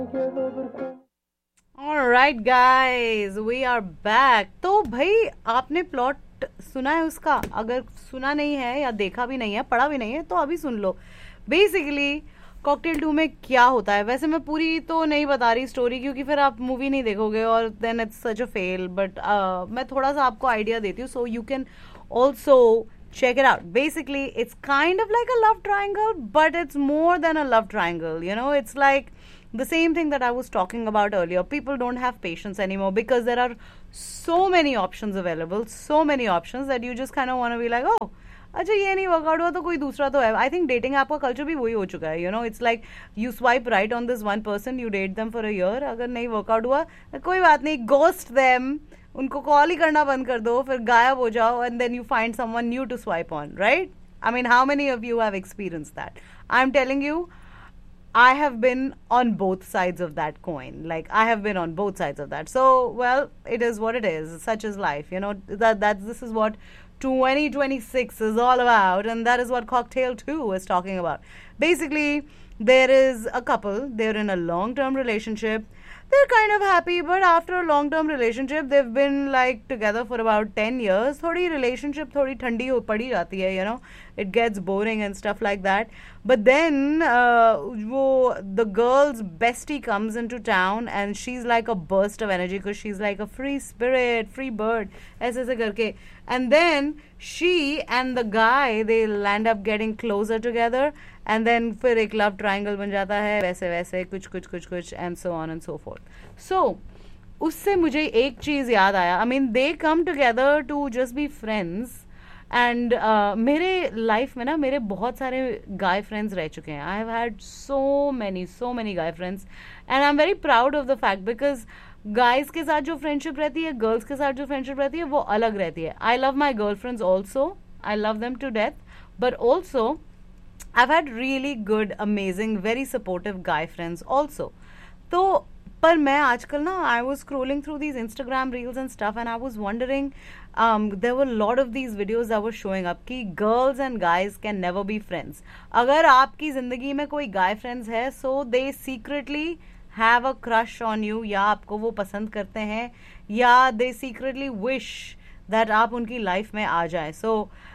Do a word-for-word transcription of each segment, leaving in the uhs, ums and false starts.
Alright guys, we are back. तो भाई आपने प्लॉट सुना है उसका? अगर सुना नहीं है या देखा भी नहीं है, पढ़ा भी नहीं है, तो अभी सुन लो. बेसिकली कॉकटेल टू में क्या होता है, वैसे मैं पूरी तो नहीं बता रही स्टोरी क्योंकि फिर आप मूवी नहीं देखोगे और then it's such a fail, but मैं थोड़ा सा आपको आइडिया देती हूँ so you can also check it out. Basically, it's kind of like a love triangle, but it's more than a love triangle. You know, it's like the same thing that I was talking about earlier. People don't have patience anymore because there are so many options available, so many options that you just kind of want to be like, oh, अच्छा ये नहीं workout हुआ तो कोई दूसरा तो है. I think dating app का कल्चर भी वही हो चुका है. You know it's like you swipe right on this one person, you date them for a year, अगर नहीं वर्कआउट हुआ कोई बात नहीं, गोस्ट देम, उनको कॉल ही करना बंद कर दो, फिर गायब हो जाओ and then you find someone new to swipe on, right? I mean how many of you have experience that? I am telling you, I have been on both sides of that coin. Like I have been on both sides of that. So, well, it is what it is. Such is life, you know. That that this is what twenty twenty-six is all about, and that is what Cocktail two is talking about. Basically, there is a couple. They're in a long-term relationship. They're kind of happy, but after a long-term relationship, they've been like together for about ten years. थोड़ी relationship थोड़ी ठंडी हो पड़ी जाती है, you know. It gets boring and stuff like that. But then, uh, वो the girl's bestie comes into town and she's like a burst of energy because she's like a free spirit, free bird, ऐसे ऐसे करके. And then she and the guy, they'll end up getting closer together. And then फिर एक love triangle बन जाता है, वैसे वैसे कुछ कुछ कुछ कुछ and so on and so fourth. सो उससे मुझे एक चीज़ याद आया. I mean they come together to just be friends. And मेरे लाइफ में ना मेरे बहुत सारे गाय फ्रेंड्स रह चुके हैं. I have had so many so many guy friends and I am very proud of the fact because guys के साथ जो फ्रेंडशिप रहती है, गर्ल्स के साथ जो फ्रेंडशिप रहती है, वो अलग रहती है. I love my girl friends also, I love them to death, but also I've had really good, amazing, very supportive guy friends also. तो पर मैं आजकल ना I was scrolling through these Instagram reels and stuff and I was wondering, um, there were a lot of these videos that were showing up कि girls and guys can never be friends. अगर आपकी जिंदगी में कोई guy friends है, so they secretly have a crush on you, या आपको वो पसंद करते हैं, या they secretly wish that आप उनकी life में आ जाए. So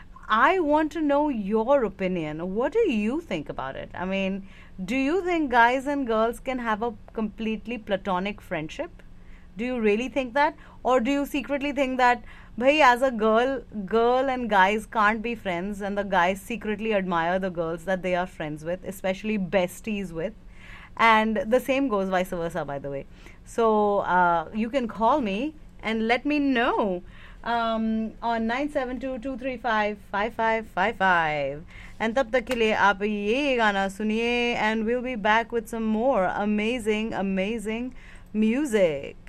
I want to know your opinion. What do you think about it? I mean, do you think guys and girls can have a completely platonic friendship? Do you really think that? Or do you secretly think that, bhai, as a girl, girl and guys can't be friends and the guys secretly admire the girls that they are friends with, especially besties with? And the same goes vice versa, by the way. So, uh, you can call me and let me know. Um, on nine seven two two three five five five five five. And तब तक के लिए आप ये गाना सुनिए and we'll be back with some more amazing amazing music.